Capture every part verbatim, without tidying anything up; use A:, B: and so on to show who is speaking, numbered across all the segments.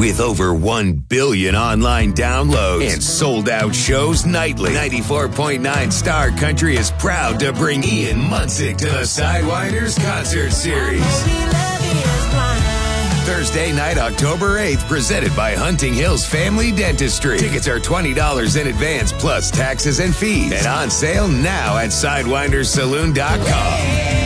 A: With over one billion online downloads and sold-out shows nightly, ninety-four point nine Star Country is proud to bring Ian Munsick to the Sidewinders Concert Series. Thursday night, October eighth, presented by Hunting Hills Family Dentistry. Tickets are twenty dollars in advance, plus taxes and fees. And on sale now at sidewinders saloon dot com.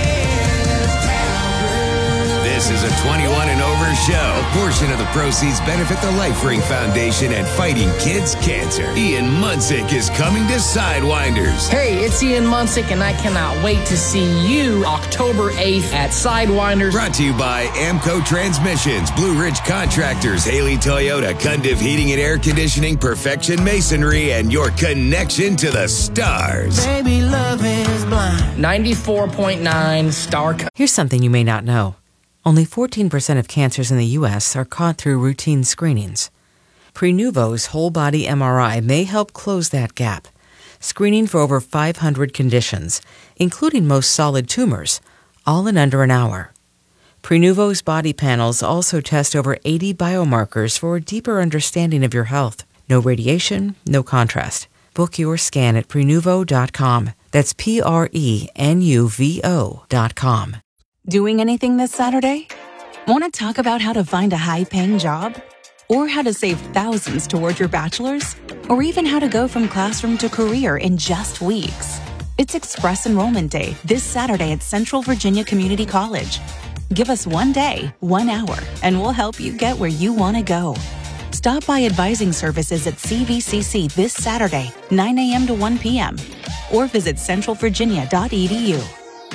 A: This is a twenty-one and over show. A portion of the proceeds benefit the Life Ring Foundation and Fighting Kids Cancer. Ian Munsick is coming to Sidewinders.
B: Hey, it's Ian Munsick, and I cannot wait to see you October eighth at Sidewinders.
A: Brought to you by Amco Transmissions, Blue Ridge Contractors, Haley Toyota, Cundiff Heating and Air Conditioning, Perfection Masonry, and your connection to the stars.
B: Baby, love is blind. ninety-four point nine Star.
C: Here's something you may not know. Only fourteen percent of cancers in the U S are caught through routine screenings. Prenuvo's whole-body M R I may help close that gap, screening for over five hundred conditions, including most solid tumors, all in under an hour. Prenuvo's body panels also test over eighty biomarkers for a deeper understanding of your health. No radiation, no contrast. Book your scan at prenuvo dot com. That's P R E N U V O dot com.
D: Doing anything this Saturday? Want to talk about how to find a high-paying job? Or how to save thousands toward your bachelor's? Or even how to go from classroom to career in just weeks? It's Express Enrollment Day this Saturday at Central Virginia Community College. Give us one day, one hour, and we'll help you get where you want to go. Stop by advising services at C V C C this Saturday, nine a.m. to one p.m. or visit central virginia dot e d u.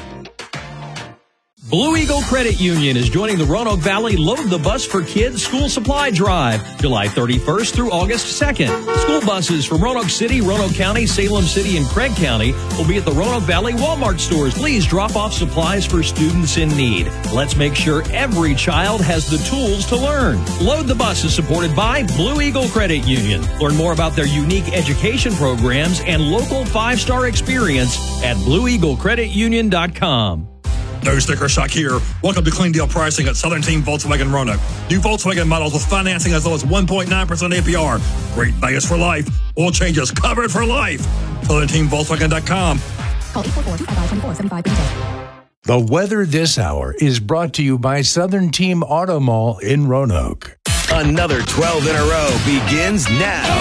E: Blue Eagle Credit Union is joining the Roanoke Valley Load the Bus for Kids School Supply Drive, July thirty-first through August second. School buses from Roanoke City, Roanoke County, Salem City, and Craig County will be at the Roanoke Valley Walmart stores. Please drop off supplies for students in need. Let's make sure every child has the tools to learn. Load the Bus is supported by Blue Eagle Credit Union. Learn more about their unique education programs and local five-star experience at blue eagle credit union dot com.
F: No sticker shock here. Welcome to Clean Deal Pricing at Southern Team Volkswagen Roanoke. New Volkswagen models with financing as low as one point nine percent A P R. Great bias for life. Oil changes covered for life. Southern Team Volkswagen dot com.
G: Call eight four four, two five five, two four seven five.
H: The weather this hour is brought to you by Southern Team Auto Mall in Roanoke.
A: Another twelve in a row begins now.